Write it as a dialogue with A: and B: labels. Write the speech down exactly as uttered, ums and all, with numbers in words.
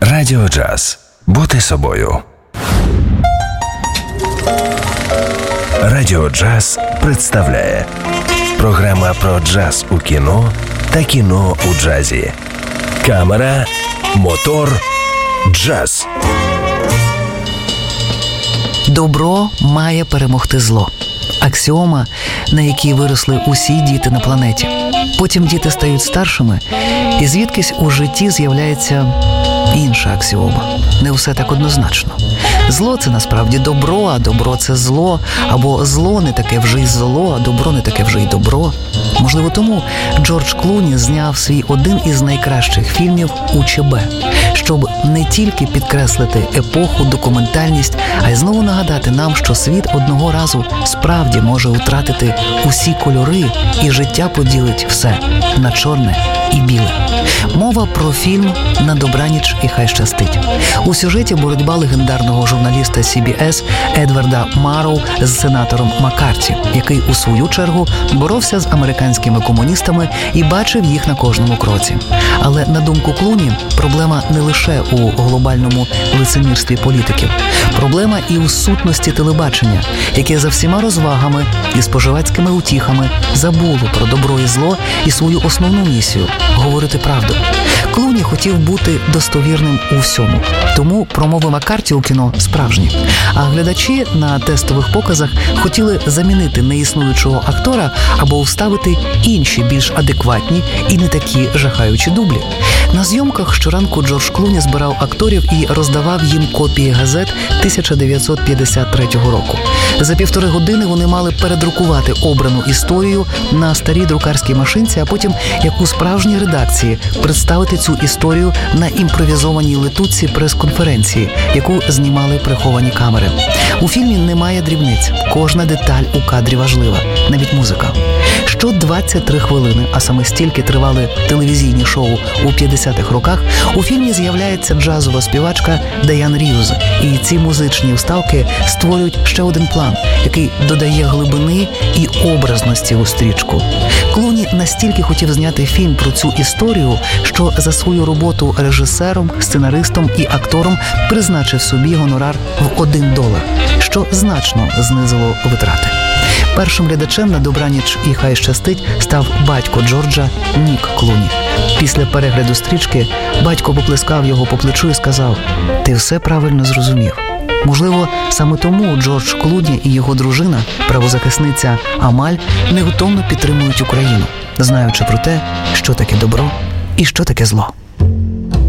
A: Радіо Джаз. Бути собою. Радіо Джаз представляє програма про джаз у кіно та кіно у джазі. Камера, мотор, джаз.
B: Добро має перемогти зло. Аксіома, на якій виросли усі діти на планеті. Потім діти стають старшими, і звідкись у житті з'являється інша аксіома. Не все так однозначно. Зло – це насправді добро, а добро – це зло. Або зло не таке вже й зло, а добро не таке вже й добро. Можливо, тому Джордж Клуні зняв свій один із найкращих фільмів «УЧБ», щоб не тільки підкреслити епоху, документальність, а й знову нагадати нам, що світ одного разу справді може втратити усі кольори, і життя поділить все на чорне і біле. Мова про фільм «На добраніч і хай щастить». У сюжеті боротьба легендарного журналіста Сі Бі Ес Едварда Марроу з сенатором Маккарті, який у свою чергу боровся з американськими комуністами і бачив їх на кожному кроці. Але, на думку Клуні, проблема не лише у глобальному лицемірстві політиків. Проблема і у сутності телебачення, яке за всіма розвагами і споживацькими утіхами забуло про добро і зло і свою основну місію – говорити правду. Клуні хотів бути достовірним у всьому. Тому промови Маккарті у кіно справжні. А глядачі на тестових показах хотіли замінити неіснуючого актора або вставити інші, більш адекватні і не такі жахаючі дублі. На зйомках щоранку Джордж Клуні збирав акторів і роздавав їм копії газет тисяча дев'ятсот п'ятдесят третього року. За півтори години вони мали передрукувати обрану історію на старій друкарській машинці, а потім, як у справжній редакції, представити цю історію на імпровізованій летутці прес-конференції, яку знімали приховані камери. У фільмі немає дрібниць. Кожна деталь у кадрі важлива, навіть музика. Що двадцять три хвилини, а саме стільки тривали телевізійні шоу у п'ятдесятих роках, у фільмі з'являється джазова співачка Дайан Рівз. І ці музичні вставки створюють ще один план, який додає глибини і образності у стрічку. Клуні настільки хотів зняти фільм про цю історію, що за свою роботу режисером, сценаристом і актором призначив собі гонорар в один долар, що значно знизило витрати. Першим глядачем на добраніч і хай щастить став батько Джорджа Нік Клуні. Після перегляду стрічки батько поплескав його по плечу і сказав: «Ти все правильно зрозумів». Можливо, саме тому Джордж Клуні і його дружина, правозахисниця Амаль, невтомно підтримують Україну, знаючи про те, що таке добро і що таке зло.